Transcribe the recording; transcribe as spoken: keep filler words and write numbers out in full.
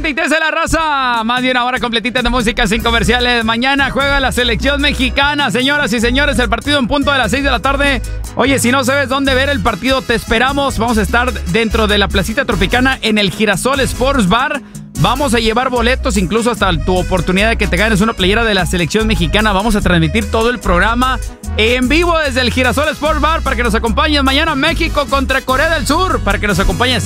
veintitrés de la raza. Más de una hora completita de música sin comerciales. Mañana juega la selección mexicana. Señoras y señores, el partido en punto de las seis de la tarde. Oye, si no sabes dónde ver el partido, te esperamos. Vamos a estar dentro de la Placita Tropicana en el Girasol Sports Bar. Vamos a llevar boletos, incluso hasta tu oportunidad de que te ganes una playera de la selección mexicana. Vamos a transmitir todo el programa en vivo desde el Girasol Sports Bar para que nos acompañes mañana. México contra Corea del Sur, para que nos acompañes.